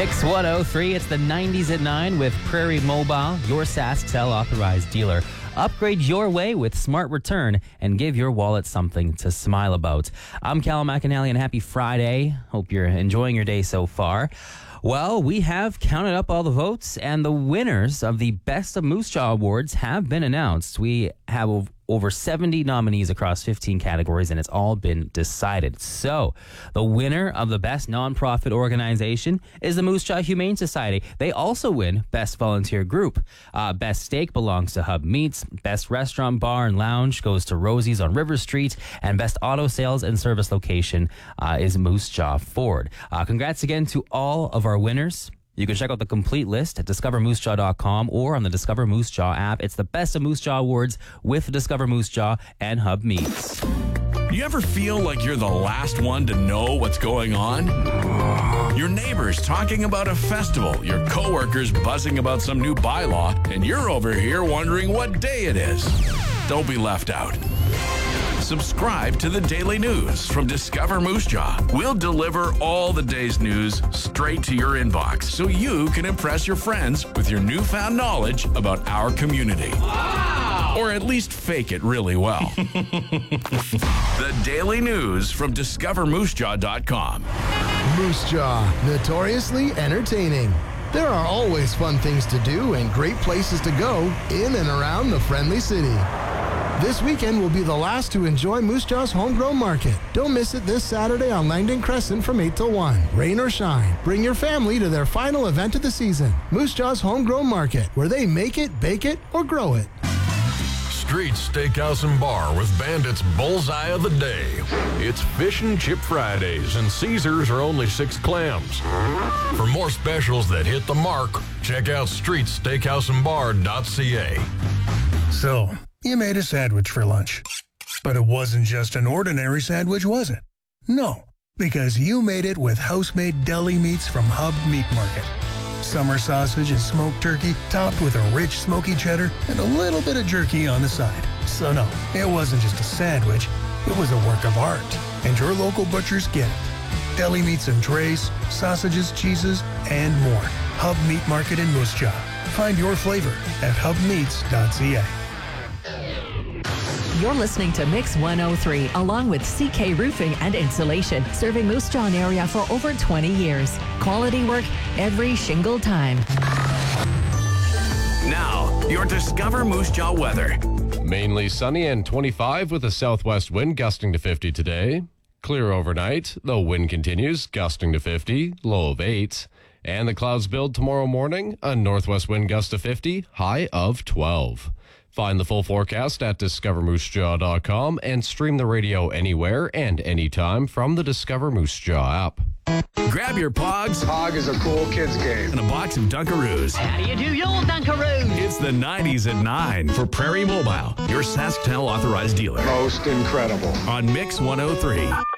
Mix 103, it's the 90s at 9 with Prairie Mobile, your SaskTel authorized dealer. Upgrade your way with Smart Return and give your wallet something to smile about. I'm Cal McAnally and happy Friday. Hope you're enjoying your day so far. Well, we have counted up all the votes and the winners of the Best of Moose Jaw Awards have been announced. We have over 70 nominees across 15 categories, and it's all been decided. So, the winner of the Best Nonprofit Organization is the Moose Jaw Humane Society. They also win Best Volunteer Group. Best Steak belongs to Hub Meats. Best Restaurant, Bar, and Lounge goes to Rosie's on River Street. And Best Auto Sales and Service Location is Moose Jaw Ford. Congrats again to all of our winners. You can check out the complete list at discovermoosejaw.com or on the Discover Moose Jaw app. It's the Best of Moose Jaw Awards with Discover Moose Jaw and Hub Meats. You ever feel like you're the last one to know what's going on? Your neighbors talking about a festival, your coworkers buzzing about some new bylaw, and you're over here wondering what day it is. Don't be left out. Subscribe to the Daily News from Discover Moose Jaw. We'll deliver all the day's news straight to your inbox so you can impress your friends with your newfound knowledge about our community. Wow! Or at least fake it really well. The Daily News from DiscoverMooseJaw.com. Moose Jaw, notoriously entertaining. There are always fun things to do and great places to go in and around the friendly city. This weekend will be the last to enjoy Moose Jaw's Homegrown Market. Don't miss it this Saturday on Langdon Crescent from 8 till 1. Rain or shine, bring your family to their final event of the season. Moose Jaw's Homegrown Market, where they make it, bake it, or grow it. Street's Steakhouse and Bar with Bandit's Bullseye of the Day. It's Fish and Chip Fridays, and Caesars are only 6 clams. For more specials that hit the mark, check out streetsteakhouseandbar.ca. So, you made a sandwich for lunch. But it wasn't just an ordinary sandwich, was it? No, because you made it with house-made deli meats from Hub Meat Market. Summer sausage and smoked turkey topped with a rich smoky cheddar and a little bit of jerky on the side. So no, it wasn't just a sandwich, it was a work of art. And your local butchers get it. Deli meats and trays, sausages, cheeses, and more. Hub Meat Market in Moose Jaw. Find your flavor at hubmeats.ca. You're listening to Mix 103, along with CK Roofing and Insulation, serving Moose Jaw area for over 20 years. Quality work every shingle time. Now, your Discover Moose Jaw weather. Mainly sunny and 25 with a southwest wind gusting to 50 today. Clear overnight, though wind continues, gusting to 50, low of 8. And the clouds build tomorrow morning, a northwest wind gust to 50, high of 12. Find the full forecast at discovermoosejaw.com and stream the radio anywhere and anytime from the Discover Moose Jaw app. Grab your pogs. Pog is a cool kid's game. And a box of Dunkaroos. How do you do your Dunkaroos? It's the 90s at 9 for Prairie Mobile, your SaskTel authorized dealer. Most incredible. On Mix 103.